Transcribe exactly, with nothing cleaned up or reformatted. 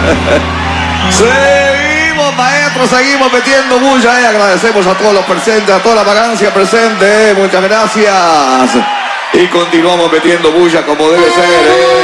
Seguimos, maestro, seguimos metiendo bulla. Eh. Agradecemos a todos los presentes, a toda la vagancia presente. Eh. Muchas gracias. Y continuamos metiendo bulla como debe ser. Eh.